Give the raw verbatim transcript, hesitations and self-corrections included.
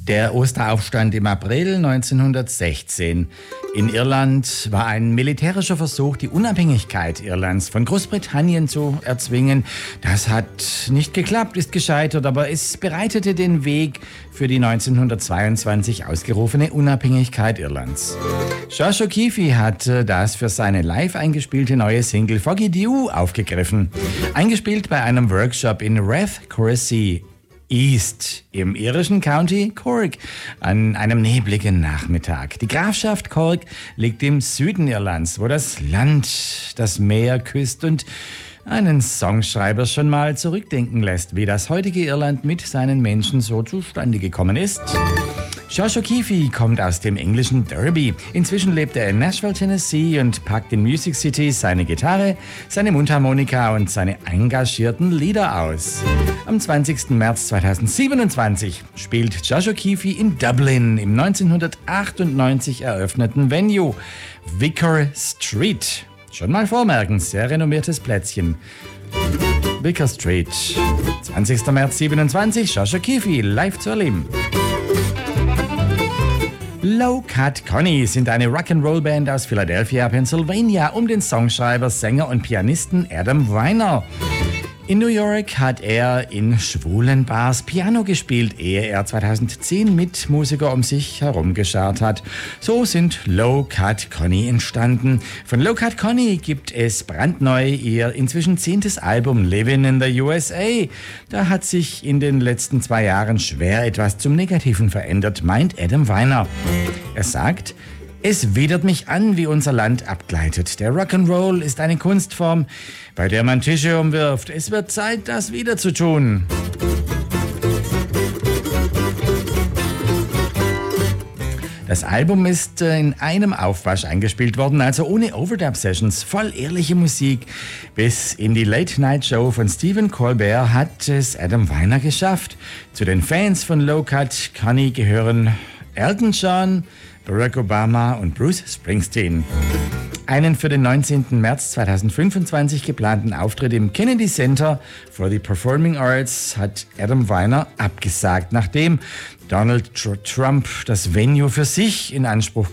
Der Osteraufstand im April neunzehnhundertsechzehn in Irland war ein militärischer Versuch, die Unabhängigkeit Irlands von Großbritannien zu erzwingen. Das hat nicht geklappt, ist gescheitert, aber es bereitete den Weg für die neunzehnhundertzweiundzwanzig ausgerufene Unabhängigkeit Irlands. Josh O'Keefe hat das für seine live eingespielte neue Single Foggy Dew aufgegriffen. Eingespielt bei einem Workshop in Rath Coracy East im irischen County Cork an einem nebligen Nachmittag. Die Grafschaft Cork liegt im Süden Irlands, wo das Land das Meer küsst und einen Songschreiber schon mal zurückdenken lässt, wie das heutige Irland mit seinen Menschen so zustande gekommen ist. Josh O'Keefe kommt aus dem englischen Derby. Inzwischen lebt er in Nashville, Tennessee und packt in Music City seine Gitarre, seine Mundharmonika und seine engagierten Lieder aus. Am zwanzigsten März zweitausendsiebenundzwanzig spielt Josh O'Keefe in Dublin im neunzehnhundertachtundneunzig eröffneten Venue Vicar Street. Schon mal vormerken, sehr renommiertes Plätzchen. Vicar Street, zwanzigsten März siebenundzwanzig, Josh O'Keefe live zu erleben. Low Cut Connie sind eine Rock'n'Roll-Band aus Philadelphia, Pennsylvania, um den Songschreiber, Sänger und Pianisten Adam Weiner. In New York hat er in schwulen Bars Piano gespielt, ehe er zweitausendzehn Mitmusiker um sich herum geschart hat. So sind Low Cut Connie entstanden. Von Low Cut Connie gibt es brandneu ihr inzwischen zehntes Album Living in the U S A. Da hat sich in den letzten zwei Jahren schwer etwas zum Negativen verändert, meint Adam Weiner. Er sagt: Es widert mich an, wie unser Land abgleitet. Der Rock'n'Roll ist eine Kunstform, bei der man Tische umwirft. Es wird Zeit, das wieder zu tun. Das Album ist in einem Aufwasch eingespielt worden, also ohne Overdub-Sessions, voll ehrliche Musik. Bis in die Late-Night-Show von Stephen Colbert hat es Adam Weiner geschafft. Zu den Fans von Low Cut Connie gehören Elton John, Barack Obama und Bruce Springsteen. Einen für den neunzehnten März zweitausendfünfundzwanzig geplanten Auftritt im Kennedy Center for the Performing Arts hat Adam Weiner abgesagt, nachdem Donald Trump das Venue für sich in Anspruch